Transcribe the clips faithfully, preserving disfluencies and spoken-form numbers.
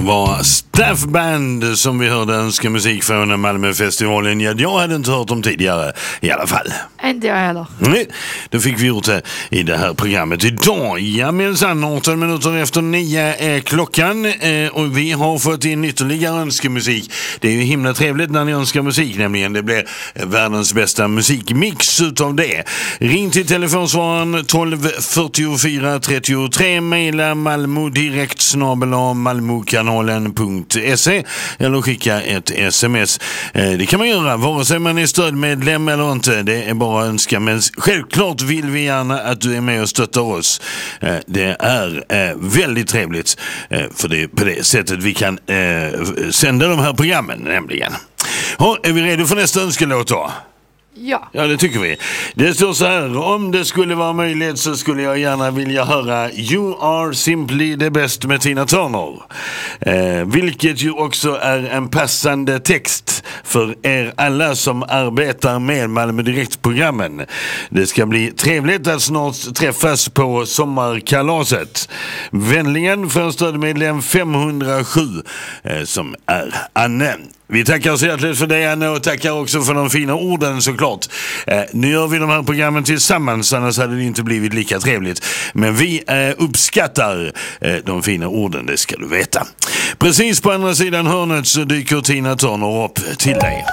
var Staff Band som vi hörde önska musik från Malmöfestivalen. Ja, jag hade inte hört dem tidigare i alla fall. Inte jag heller. Nej, då fick vi gjort det i det här programmet idag. Ja, men sen arton minuter efter nio är klockan eh, och vi har fått in ytterligare önskemusik. Det är ju himla trevligt när ni önskar musik, nämligen det blir världens bästa musikmix utav det. Ring till telefonsvararen tolv fyrtiofyra trettiotre, mejla Malmö direkt snabel a malmokanalen punkt se eller skicka ett sms. Eh, det kan man göra vare sig man är stödmedlem eller inte. Det är bara önska, men självklart vill vi gärna att du är med och stöttar oss. Eh, det är eh, väldigt trevligt eh, för det är på det sättet vi kan eh, sända de här programmen nämligen. Ha, är vi redo för nästa önskelåt då? Ja. Ja, det tycker vi. Det står så här: om det skulle vara möjligt så skulle jag gärna vilja höra You Are Simply the Best med Tina Turner. Eh, vilket ju också är en passande text för er alla som arbetar med Malmö Direkt-programmen. Det ska bli trevligt att snart träffas på sommarkalaset. Vänligen för stödmedlem femhundrasju eh, som är Anne. Vi tackar så hjärtligt för det, Anne, och tackar också för de fina orden såklart. Eh, nu gör vi de här programmen tillsammans, annars hade det inte blivit lika trevligt. Men vi eh, uppskattar eh, de fina orden, det ska du veta. Precis på andra sidan hörnet så dyker Tina Turner upp till dig.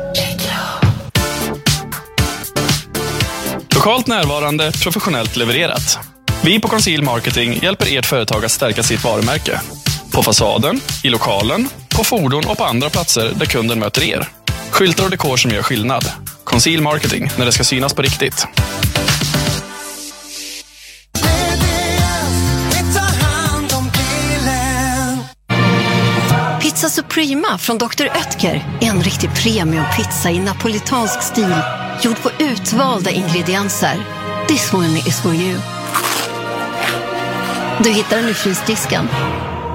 Lokalt närvarande, professionellt levererat. Vi på Conceal Marketing hjälper ert företag att stärka sitt varumärke. På fasaden, i lokalen, på fordon och på andra platser där kunden möter er. Skyltar och dekor som gör skillnad. Conceal Marketing, när det ska synas på riktigt. Pizza Suprema från doktor Oetker. En riktig premiumpizza i napolitansk stil. Gjord på utvalda ingredienser. This one is for you. Du hittar den i frysdisken.